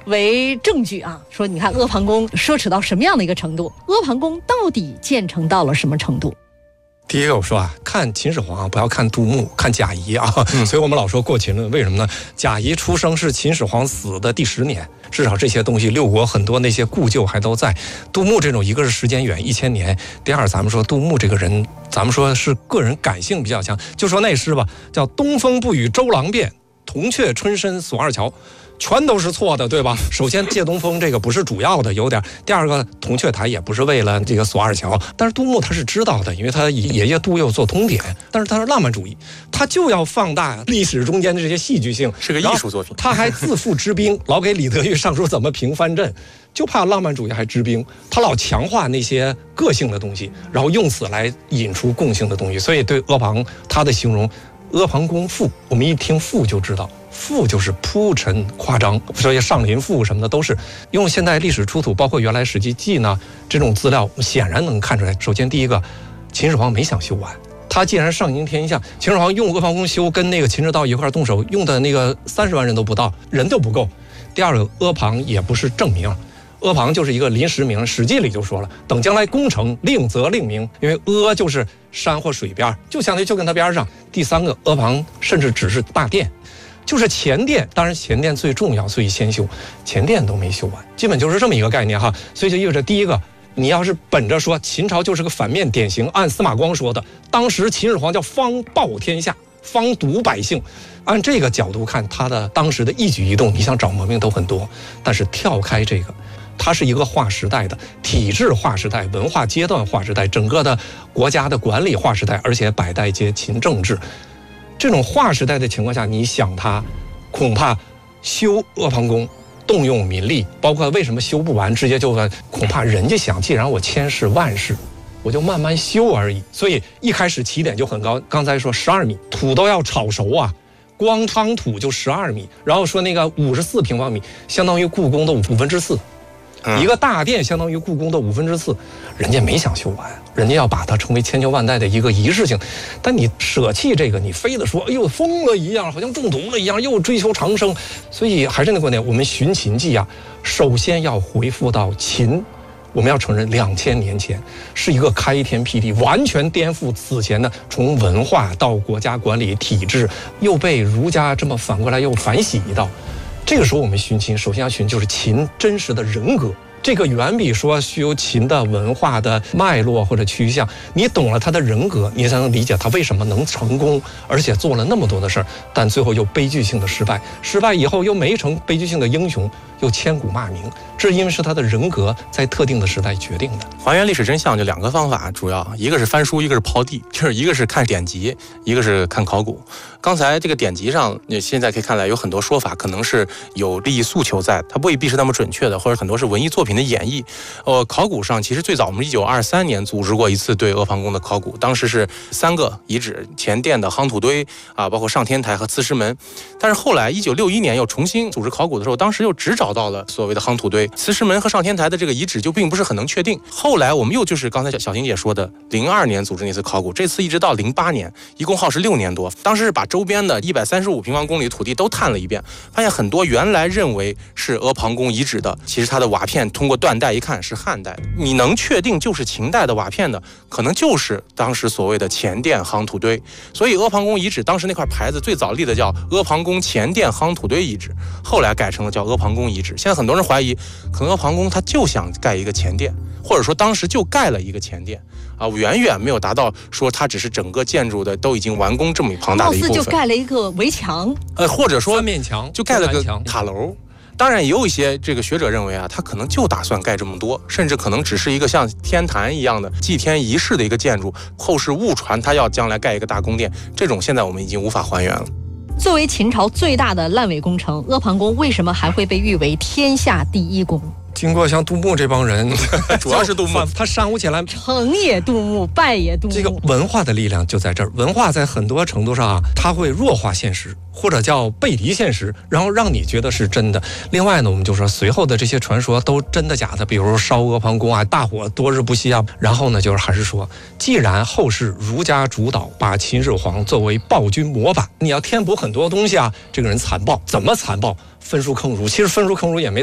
为证据啊，说你看阿房宫奢侈到什么样的一个程度，阿房宫到底建成到了什么程度。 第一个我说啊，看秦始皇啊，不要看杜牧，看贾谊啊。所以我们老说过秦论，为什么呢？贾谊出生是秦始皇死的第10年，至少这些东西六国很多那些故旧还都在。杜牧这种，一个是时间远1000年，第二咱们说杜牧这个人，咱们说是个人感性比较强，就说那诗吧，叫东风不与周郎便，铜雀春深锁二乔。全都是错的，对吧？首先借东风这个不是主要的，有点。第二个铜雀台也不是为了这个锁二乔，但是杜牧他是知道的，因为他爷爷杜佑做通典，但是他是浪漫主义，他就要放大历史中间的这些戏剧性， 是个艺术作品。 他还自负知兵，老给李德裕上书怎么平藩镇，就怕浪漫主义还知兵，他老强化那些个性的东西，然后用此来引出共性的东西。所以对阿房他的形容，阿房宫赋，我们一听赋就知道。赋就是铺陈夸张，所以上林赋什么的都是用现代历史出土，包括原来《史记》记呢这种资料，显然能看出来。首先第一个，秦始皇没想修完，他既然上迎天下，秦始皇用阿房宫修，跟那个秦始道一块动手，用的那个30万人都不到，人都不够。第二个，阿房也不是正名，阿房就是一个临时名，《史记》里就说了，等将来攻城，令则令名，因为阿就是山或水边，就相当于就跟它边上。第三个，阿房甚至只是大殿。就是前殿，当然前殿最重要，所以先修，前殿都没修完，基本就是这么一个概念哈。所以就意味着，第一个，你要是本着说秦朝就是个反面典型，按司马光说的，当时秦始皇叫方暴天下，方毒百姓，按这个角度看，他的当时的一举一动，你想找毛病都很多。但是跳开这个，它是一个划时代的体制划时代、文化阶段划时代、整个的国家的管理划时代，而且百代皆秦政治。这种划时代的情况下，你想他恐怕修阿房宫动用民力，包括为什么修不完直接就恐怕人家想，既然我千事万事，我就慢慢修而已。所以一开始起点就很高，刚才说12米，土都要炒熟啊，光夯土就12米，然后说那个54平方米相当于故宫的4/5。一个大殿相当于故宫的4/5，人家没想修完，人家要把它成为千秋万代的一个仪式性。但你舍弃这个，你非得说，哎呦疯了一样，好像中毒了一样，又追求长生。所以还是那个观点，我们寻秦记啊，首先要回复到秦，我们要承认2000年前是一个开天辟地，完全颠覆此前的从文化到国家管理体制，又被儒家这么反过来又反洗一道。这个时候我们寻秦，首先要寻就是秦真实的人格，这个远比说修秦的文化的脉络或者趋向，你懂了他的人格，你才能理解他为什么能成功，而且做了那么多的事儿，但最后又悲剧性的失败，失败以后又没成悲剧性的英雄，又千古骂名，这因为是他的人格在特定的时代决定的。 还原历史真相就2个方法，主要一个是翻书，一个是刨地，就是一个是看典籍，一个是看考古。刚才这个典籍上，你现在可以看来有很多说法，可能是有利益诉求在，它未必是那么准确的，或者很多是文艺作品的演绎。考古上其实最早我们1923年组织过一次对阿房宫的考古，当时是3个遗址，前殿的夯土堆啊，包括上天台和刺石门。但是后来1961年又重新组织考古的时候，当时又只找到了所谓的夯土堆，刺石门和上天台的这个遗址就并不是很能确定。后来我们又就是刚才小婷姐说的02年组织那次考古，这次一直到08年，一共耗时6年多。当时是把周边的135平方公里的土地都探了一遍，发现很多原来认为是阿房宫遗址的，其实它的瓦片通过断代一看是汉代的，你能确定就是秦代的瓦片的，可能就是当时所谓的前殿夯土堆。所以阿房宫遗址当时那块牌子最早立的叫阿房宫前殿夯土堆遗址，后来改成了叫阿房宫遗址。现在很多人怀疑，可能阿房宫他就想盖一个前殿，或者说当时就盖了一个前殿啊，远远没有达到说它只是整个建筑的都已经完工这么庞大的一部分。 貌似就盖了一个围墙， 或者说 3面墙， 就盖了个塔楼。当然也有一些这个学者认为啊，他可能就打算盖这么多，甚至可能只是一个像天坛一样的祭天仪式的一个建筑，后世误传他要将来盖一个大宫殿，这种现在我们已经无法还原了。 作为秦朝最大的烂尾工程，阿房宫为什么还会被誉为天下第一宫？ 经过像杜牧这帮人， 主要是杜牧， 他煽乎起来， 成也杜牧，败也杜牧。 这个文化的力量就在这儿，文化在很多程度上啊，它会弱化现实，或者叫背离现实，然后让你觉得是真的。另外呢，我们就说随后的这些传说都真的假的，比如烧阿房宫啊，大火多日不息啊。然后呢，就是还是说，既然后世儒家主导，把秦始皇作为暴君模板，你要填补很多东西啊。这个人残暴，怎么残暴？焚书坑儒，其实焚书坑儒也没